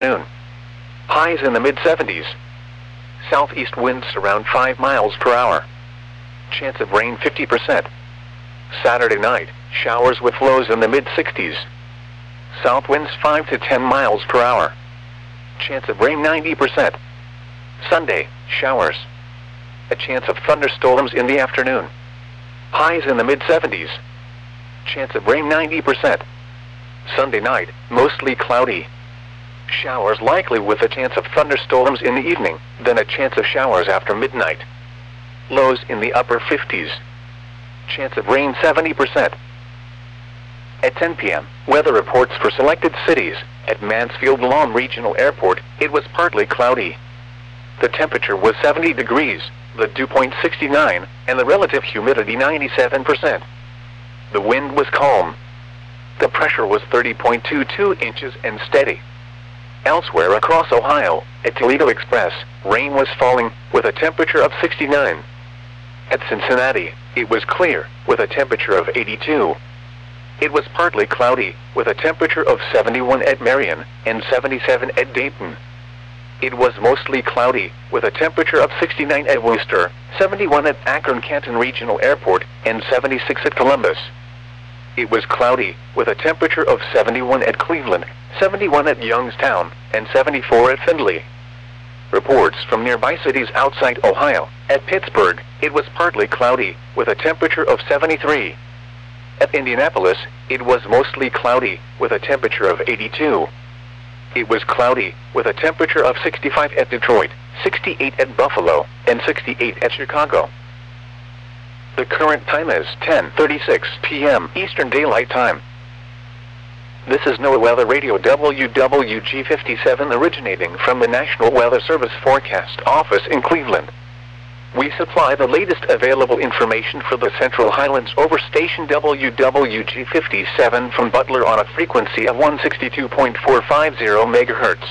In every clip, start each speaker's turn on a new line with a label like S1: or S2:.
S1: afternoon. Highs in the mid-70s. Southeast winds around 5 miles per hour. Chance of rain 50%. Saturday night, showers with lows in the mid-60s. South winds 5 to 10 miles per hour. Chance of rain 90%. Sunday, showers. A chance of thunderstorms in the afternoon. Highs in the mid-70s. Chance of rain 90%. Sunday night, mostly cloudy. Showers likely with a chance of thunderstorms in the evening, then a chance of showers after midnight. Lows in the upper 50s. Chance of rain 70%. At 10 p.m., weather reports for selected cities. At Mansfield-Lahm Regional Airport, it was partly cloudy. The temperature was 70 degrees, the dew point 69, and the relative humidity 97%. The wind was calm. The pressure was 30.22 inches and steady. Elsewhere across Ohio, at Toledo Express, rain was falling, with a temperature of 69. At Cincinnati, it was clear, with a temperature of 82. It was partly cloudy, with a temperature of 71 at Marion, and 77 at Dayton. It was mostly cloudy, with a temperature of 69 at Worcester, 71 at Akron-Canton Regional Airport, and 76 at Columbus. It was cloudy, with a temperature of 71 at Cleveland, 71 at Youngstown, and 74 at Findlay. Reports from nearby cities outside Ohio. At Pittsburgh, it was partly cloudy, with a temperature of 73. At Indianapolis, it was mostly cloudy, with a temperature of 82. It was cloudy, with a temperature of 65 at Detroit, 68 at Buffalo, and 68 at Chicago. The current time is 10:36 p.m. Eastern Daylight Time. This is NOAA Weather Radio WWG57 originating from the National Weather Service Forecast Office in Cleveland. We supply the latest available information for the Central Highlands over station WWG57 from Butler on a frequency of 162.450 MHz.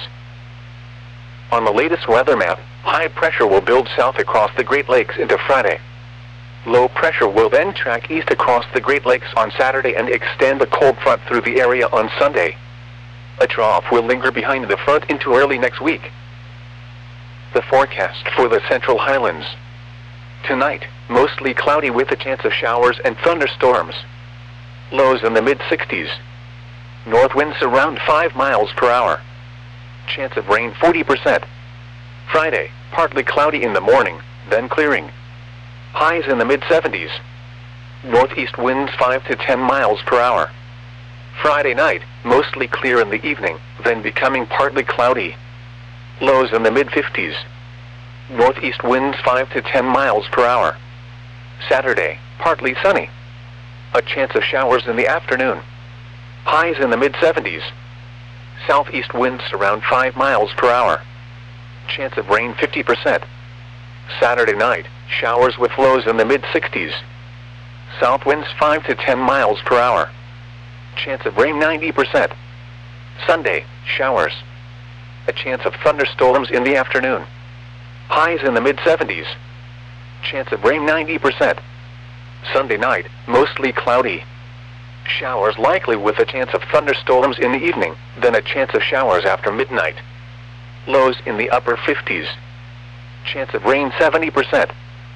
S1: On the latest weather map, high pressure will build south across the Great Lakes into Friday. Low pressure will then track east across the Great Lakes on Saturday and extend a cold front through the area on Sunday. A trough will linger behind the front into early next week. The forecast for the Central Highlands. Tonight, mostly cloudy with a chance of showers and thunderstorms. Lows in the mid-60s. North winds around 5 miles per hour. Chance of rain 40%. Friday, partly cloudy in the morning, then clearing. Highs in the mid-70s. Northeast winds 5 to 10 miles per hour. Friday night, mostly clear in the evening, then becoming partly cloudy. Lows in the mid-50s. Northeast winds 5 to 10 miles per hour. Saturday, partly sunny. A chance of showers in the afternoon. Highs in the mid-70s. Southeast winds around 5 miles per hour. Chance of rain 50%. Saturday night, showers with lows in the mid-60s. South winds 5 to 10 miles per hour. Chance of rain 90%. Sunday, showers. A chance of thunderstorms in the afternoon. Highs in the mid-70s. Chance of rain 90%. Sunday night, mostly cloudy. Showers likely with a chance of thunderstorms in the evening, then a chance of showers after midnight. Lows in the upper 50s. Chance of rain 70%.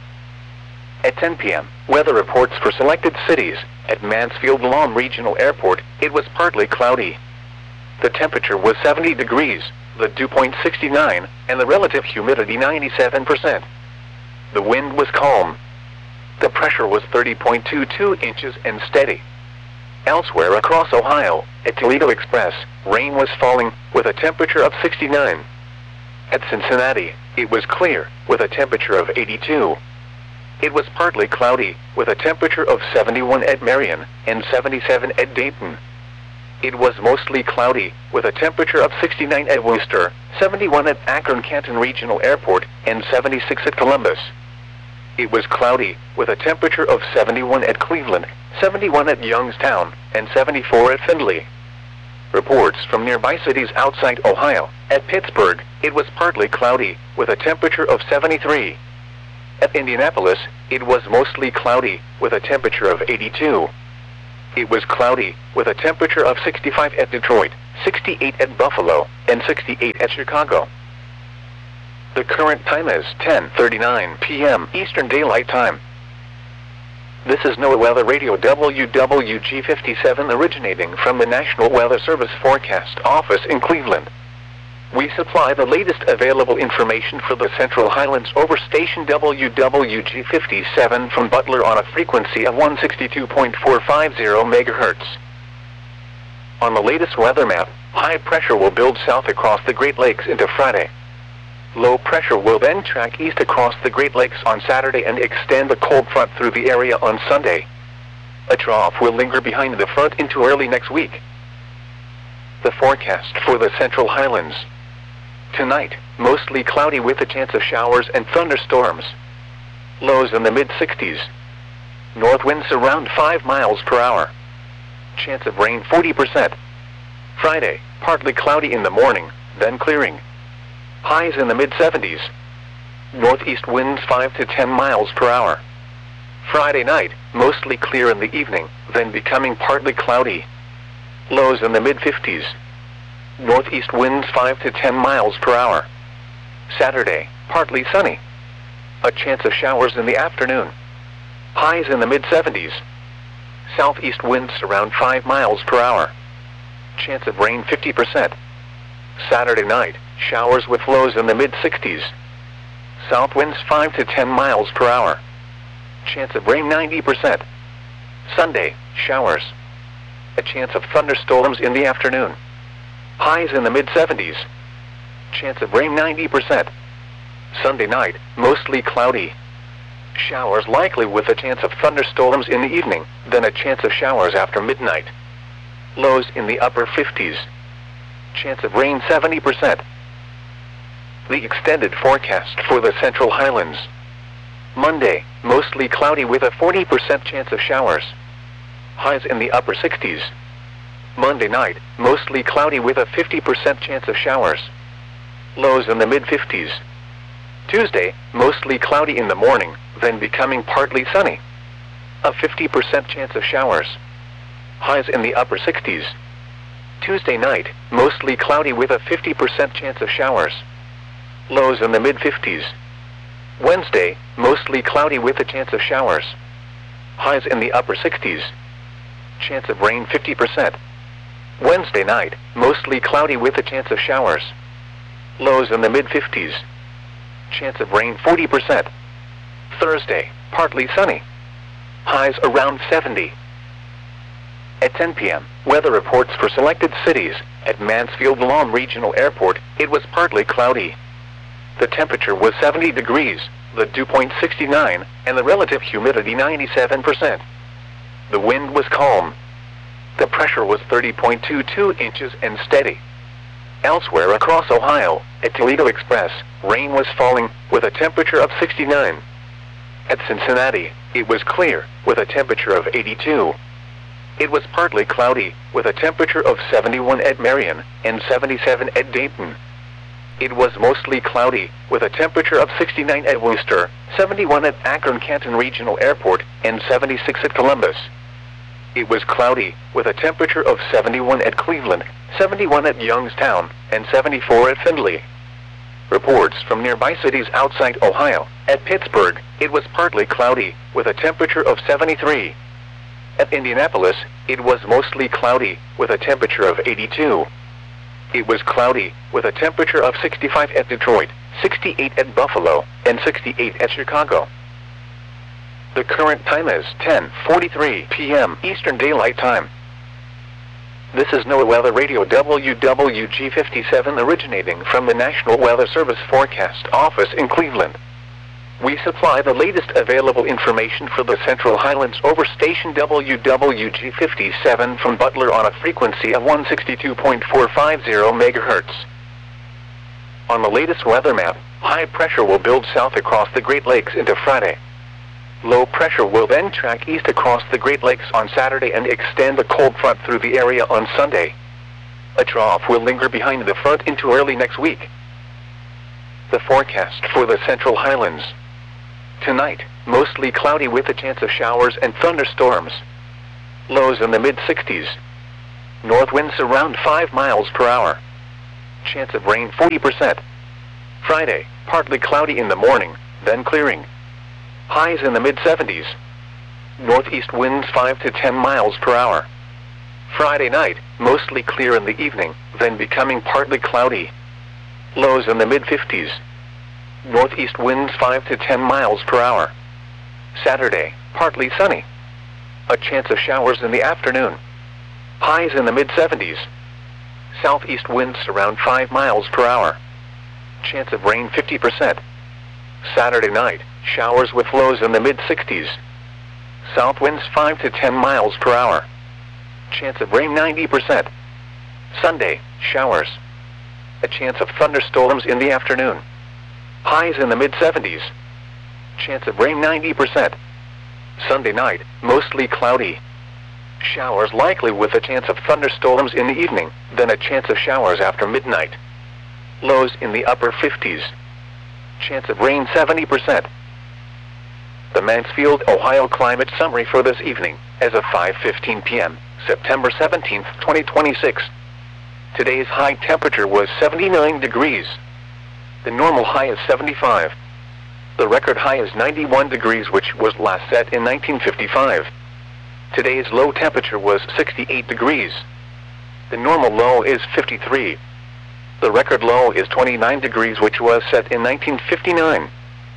S1: At 10 p.m., weather reports for selected cities. At Mansfield-Lahm Regional Airport, it was partly cloudy. The temperature was 70 degrees, the dew point 69, and the relative humidity 97%. The wind was calm. The pressure was 30.22 inches and steady. Elsewhere across Ohio, at Toledo Express, rain was falling, with a temperature of 69. At Cincinnati, it was clear, with a temperature of 82. It was partly cloudy, with a temperature of 71 at Marion, and 77 at Dayton. It was mostly cloudy, with a temperature of 69 at Worcester, 71 at Akron-Canton Regional Airport, and 76 at Columbus. It was cloudy, with a temperature of 71 at Cleveland, 71 at Youngstown, and 74 at Findlay. Reports from nearby cities outside Ohio. At Pittsburgh, it was partly cloudy, with a temperature of 73. At Indianapolis, it was mostly cloudy, with a temperature of 82. it was cloudy, with a temperature of 65 at Detroit, 68 at Buffalo, and 68 at Chicago. The current time is 10:39 p.m. Eastern Daylight Time. This is NOAA Weather Radio WWG57 originating from the National Weather Service Forecast Office in Cleveland. We supply the latest available information for the Central Highlands over station WWG57 from Butler on a frequency of 162.450 MHz. On the latest weather map, high pressure will build south across the Great Lakes into Friday. Low pressure will then track east across the Great Lakes on Saturday and extend the cold front through the area on Sunday. A trough will linger behind the front into early next week. The forecast for the Central Highlands. Tonight, mostly cloudy with a chance of showers and thunderstorms. Lows in the mid-60s. North winds around 5 miles per hour. Chance of rain 40%. Friday, partly cloudy in the morning, then clearing. Highs in the mid-70s. Northeast winds 5 to 10 miles per hour. Friday night, mostly clear in the evening, then becoming partly cloudy. Lows in the mid-50s. Northeast winds 5 to 10 miles per hour. Saturday, partly sunny. A chance of showers in the afternoon. Highs in the mid-70s. Southeast winds around 5 miles per hour. Chance of rain 50%. Saturday night, showers with lows in the mid-60s. South winds 5 to 10 miles per hour. Chance of rain 90%. Sunday, showers. A chance of thunderstorms in the afternoon. Highs in the mid-70s. Chance of rain 90%. Sunday night, mostly cloudy. Showers likely with a chance of thunderstorms in the evening, then a chance of showers after midnight. Lows in the upper 50s. Chance of rain 70%. The extended forecast for the Central Highlands. Monday, mostly cloudy with a 40% chance of showers. Highs in the upper 60s. Monday night, mostly cloudy with a 50% chance of showers. Lows in the mid-50s. Tuesday, mostly cloudy in the morning, then becoming partly sunny. A 50% chance of showers. Highs in the upper 60s. Tuesday night, mostly cloudy with a 50% chance of showers. Lows in the mid-50s. Wednesday, mostly cloudy with a chance of showers. Highs in the upper 60s. Chance of rain 50%. Wednesday night, mostly cloudy with a chance of showers. Lows in the mid-50s. Chance of rain 40%. Thursday, partly sunny. Highs around 70. At 10 p.m., weather reports for selected cities. At Mansfield Lawn Regional Airport, it was partly cloudy. The temperature was 70 degrees, the dew point 69, and the relative humidity 97%. The wind was calm. The pressure was 30.22 inches and steady. Elsewhere across Ohio, at Toledo Express, rain was falling, with a temperature of 69. At Cincinnati, it was clear, with a temperature of 82. It was partly cloudy, with a temperature of 71 at Marion, and 77 at Dayton. It was mostly cloudy, with a temperature of 69 at Worcester, 71 at Akron-Canton Regional Airport, and 76 at Columbus. It was cloudy, with a temperature of 71 at Cleveland, 71 at Youngstown, and 74 at Findlay. Reports from nearby cities outside Ohio. At Pittsburgh, it was partly cloudy, with a temperature of 73. At Indianapolis, it was mostly cloudy, with a temperature of 82. It was cloudy, with a temperature of 65 at Detroit, 68 at Buffalo, and 68 at Chicago. The current time is 10:43 p.m. Eastern Daylight Time. This is NOAA Weather Radio WWG57 originating from the National Weather Service Forecast Office in Cleveland. We supply the latest available information for the Central Highlands over station WWG57 from Butler on a frequency of 162.450 MHz. On the latest weather map, high pressure will build south across the Great Lakes into Friday. Low pressure will then track east across the Great Lakes on Saturday and extend the cold front through the area on Sunday. A trough will linger behind the front into early next week. The forecast for the Central Highlands. Tonight, mostly cloudy with a chance of showers and thunderstorms. Lows in the mid-60s. North winds around 5 miles per hour. Chance of rain 40%. Friday, partly cloudy in the morning, then clearing. Highs in the mid-70s. Northeast winds 5 to 10 miles per hour. Friday night, mostly clear in the evening, then becoming partly cloudy. Lows in the mid-50s. Northeast winds 5 to 10 miles per hour. Saturday, partly sunny. A chance of showers in the afternoon. Highs in the mid-70s. Southeast winds around 5 miles per hour. Chance of rain 50%. Saturday night, showers with lows in the mid-60s. South winds 5 to 10 miles per hour. Chance of rain 90%. Sunday, showers. A chance of thunderstorms in the afternoon. Highs in the mid-70s. Chance of rain 90%. Sunday night, mostly cloudy. Showers likely with a chance of thunderstorms in the evening, then a chance of showers after midnight. Lows in the upper 50s. Chance of rain 70%. The Mansfield, Ohio climate summary for this evening, as of 5:15 p.m., September 17, 2026. Today's high temperature was 79 degrees. The normal high is 75. The record high is 91 degrees, which was last set in 1955. Today's low temperature was 68 degrees. The normal low is 53. The record low is 29 degrees, which was set in 1959.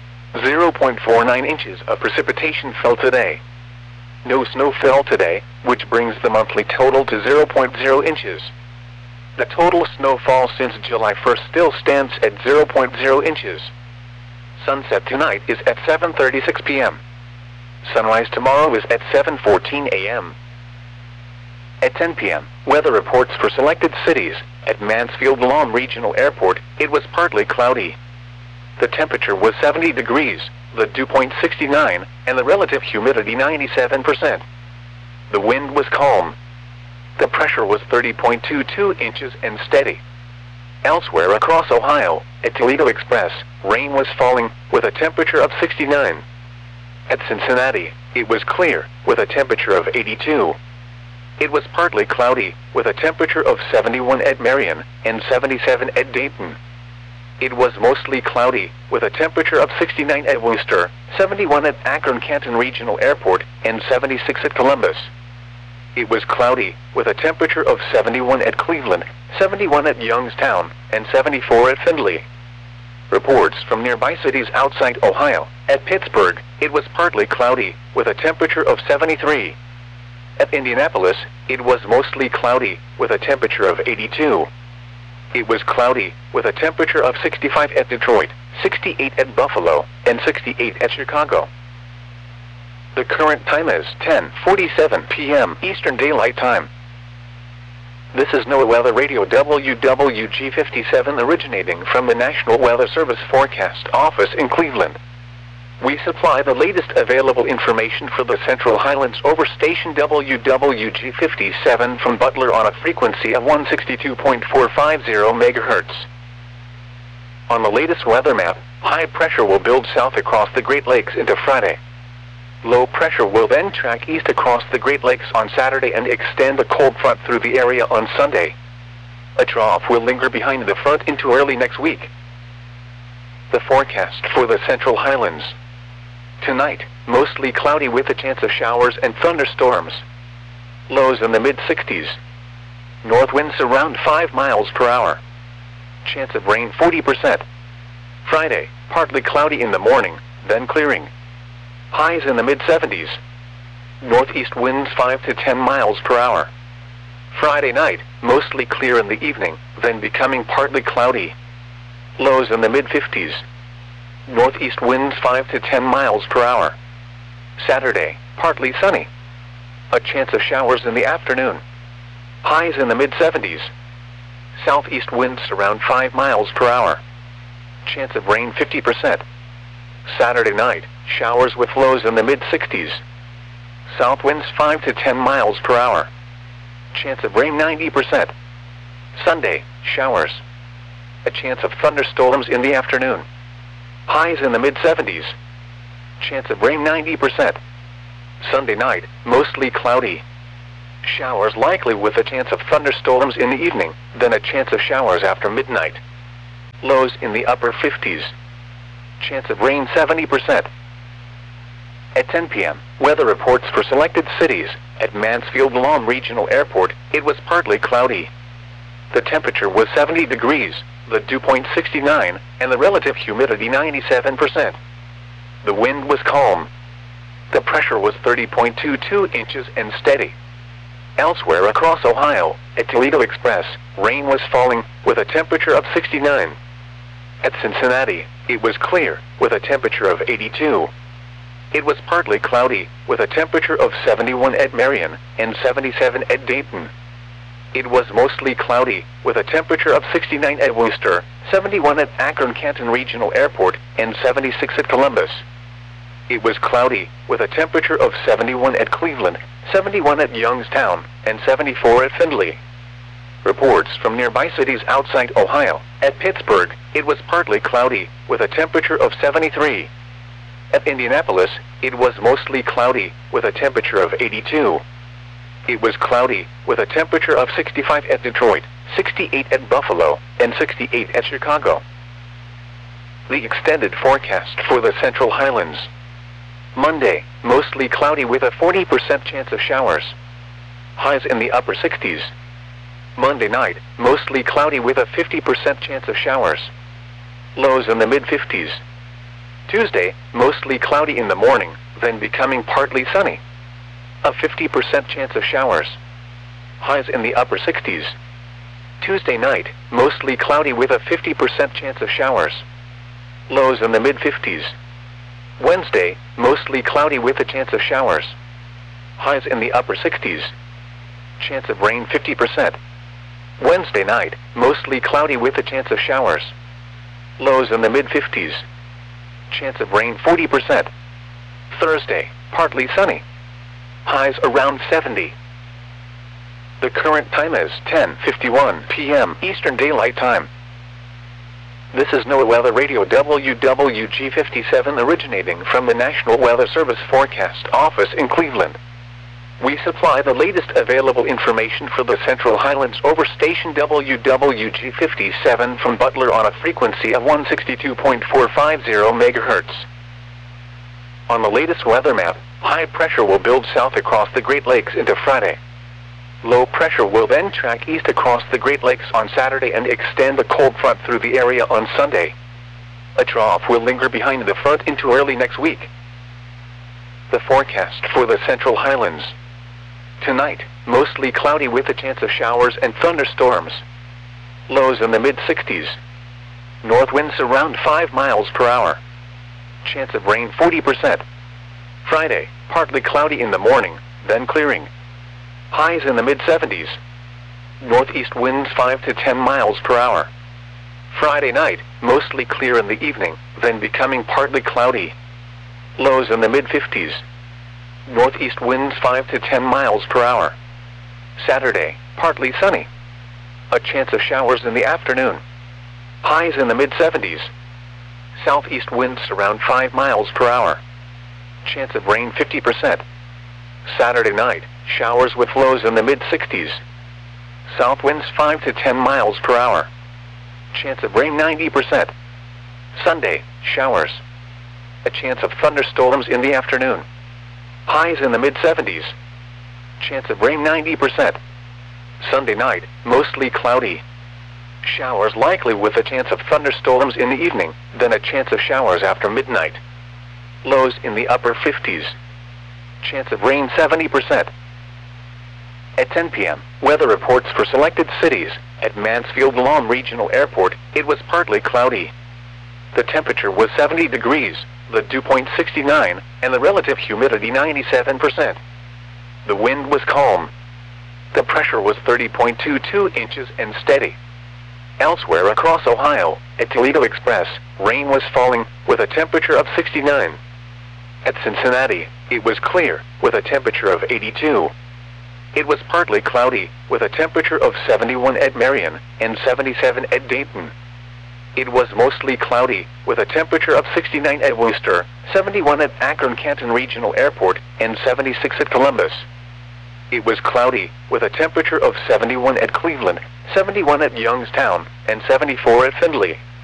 S1: 0.49 inches of precipitation fell today. No snow fell today, which brings the monthly total to 0.0 inches. The total snowfall since July 1st still stands at 0.0 inches. Sunset tonight is at 7:36 p.m. Sunrise tomorrow is at 7:14 a.m. At 10 p.m., weather reports for selected cities. At Mansfield Lawn Regional Airport, it was partly cloudy. The temperature was 70 degrees, the dew point 69, and the relative humidity 97%. The wind was calm. The pressure was 30.22 inches and steady. Elsewhere across Ohio, at Toledo Express, rain was falling, with a temperature of 69. At Cincinnati, it was clear, with a temperature of 82. It was partly cloudy, with a temperature of 71 at Marion, and 77 at Dayton. It was mostly cloudy, with a temperature of 69 at Worcester, 71 at Akron-Canton Regional Airport, and 76 at Columbus. It was cloudy, with a temperature of 71 at Cleveland, 71 at Youngstown, and 74 at Findlay. Reports from nearby cities outside Ohio. At Pittsburgh, it was partly cloudy, with a temperature of 73. At Indianapolis, it was mostly cloudy, with a temperature of 82. It was cloudy, with a temperature of 65 at Detroit, 68 at Buffalo, and 68 at Chicago. The current time is 10:47 p.m. Eastern Daylight Time. This is NOAA Weather Radio WWG57 originating from the National Weather Service Forecast Office in Cleveland. We supply the latest available information for the Central Highlands over station WWG57 from Butler on a frequency of 162.450 MHz. On the latest weather map, high pressure will build south across the Great Lakes into Friday. Low pressure will then track east across the Great Lakes on Saturday and extend a cold front through the area on Sunday. A trough will linger behind the front into early next week. The forecast for the Central Highlands. Tonight, mostly cloudy with a chance of showers and thunderstorms. Lows in the mid-60s. North winds around 5 miles per hour. Chance of rain 40%. Friday, partly cloudy in the morning, then clearing. Highs in the mid-70s. Northeast winds 5 to 10 miles per hour. Friday night, mostly clear in the evening, then becoming partly cloudy. Lows in the mid-50s. Northeast winds 5 to 10 miles per hour. Saturday, partly sunny. A chance of showers in the afternoon. Highs in the mid-70s. Southeast winds around 5 miles per hour. Chance of rain 50%. Saturday night, showers with lows in the mid-60s. South winds 5 to 10 miles per hour. Chance of rain 90%. Sunday, showers. A chance of thunderstorms in the afternoon. Highs in the mid-70s. Chance of rain 90%. Sunday night, mostly cloudy. Showers likely with a chance of thunderstorms in the evening, then a chance of showers after midnight. Lows in the upper 50s. Chance of rain 70%. At 10 p.m., weather reports for selected cities. At Mansfield Lawn Regional Airport, it was partly cloudy. The temperature was 70 degrees, the dew point 69, and the relative humidity 97%. The wind was calm. The pressure was 30.22 inches and steady. Elsewhere across Ohio, at Toledo Express, rain was falling, with a temperature of 69. At Cincinnati, it was clear, with a temperature of 82. It was partly cloudy, with a temperature of 71 at Marion, and 77 at Dayton. It was mostly cloudy, with a temperature of 69 at Worcester, 71 at Akron-Canton Regional Airport, and 76 at Columbus. It was cloudy, with a temperature of 71 at Cleveland, 71 at Youngstown, and 74 at Findlay. Reports from nearby cities outside Ohio. At Pittsburgh, it was partly cloudy, with a temperature of 73. At Indianapolis, it was mostly cloudy, with a temperature of 82. It was cloudy, with a temperature of 65 at Detroit, 68 at Buffalo, and 68 at Chicago. The extended forecast for the Central Highlands. Monday, mostly cloudy with a 40% chance of showers. Highs in the upper 60s. Monday night, mostly cloudy with a 50% chance of showers. Lows in the mid-50s. Tuesday, mostly cloudy in the morning, then becoming partly sunny. A 50% chance of showers. Highs in the upper 60s. Tuesday night, mostly cloudy with a 50% chance of showers. Lows in the mid-50s. Wednesday, mostly cloudy with a chance of showers. Highs in the upper 60s. Chance of rain 50%. Wednesday night, mostly cloudy with a chance of showers. Lows in the mid-50s. Chance of rain 40%. Thursday, partly sunny. Highs around 70. The current time is 10:51 p.m. Eastern Daylight Time. This is NOAA Weather Radio WWG57 originating from the National Weather Service Forecast Office in Cleveland. We supply the latest available information for the Central Highlands over station WWG57 from Butler on a frequency of 162.450 MHz. On the latest weather map, high pressure will build south across the Great Lakes into Friday. Low pressure will then track east across the Great Lakes on Saturday and extend the cold front through the area on Sunday. A trough will linger behind the front into early next week. The forecast for the Central Highlands. Tonight, mostly cloudy with a chance of showers and thunderstorms. Lows in the mid-60s. North winds around 5 miles per hour. Chance of rain 40%. Friday, partly cloudy in the morning, then clearing. Highs in the mid-70s. Northeast winds 5 to 10 miles per hour. Friday night, mostly clear in the evening, then becoming partly cloudy. Lows in the mid-50s. Northeast winds 5 to 10 miles per hour. Saturday, partly sunny. A chance of showers in the afternoon. Highs in the mid-70s. Southeast winds around 5 miles per hour. Chance of rain 50%. Saturday night, showers with lows in the mid-60s. South winds 5 to 10 miles per hour. Chance of rain 90%. Sunday, showers. A chance of thunderstorms in the afternoon. Highs in the mid-70s. Chance of rain 90%. Sunday night, mostly cloudy. Showers likely with a chance of thunderstorms in the evening, then a chance of showers after midnight. Lows in the upper 50s. Chance of rain 70%. At 10 p.m., weather reports for selected cities. At Mansfield Lawn Regional Airport, it was partly cloudy. The temperature was 70 degrees, the dew point 69, and the relative humidity 97%. The wind was calm. The pressure was 30.22 inches and steady. Elsewhere across Ohio, at Toledo Express, rain was falling, with a temperature of 69. At Cincinnati, it was clear, with a temperature of 82. It was partly cloudy, with a temperature of 71 at Marion, and 77 at Dayton. It was mostly cloudy, with a temperature of 69 at Worcester, 71 at Akron-Canton Regional Airport, and 76 at Columbus. It was cloudy, with a temperature of 71 at Cleveland, 71 at Youngstown, and 74 at Findlay.